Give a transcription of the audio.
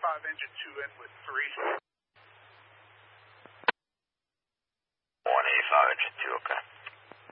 engine 2 in with 3. 185 engine 2, okay.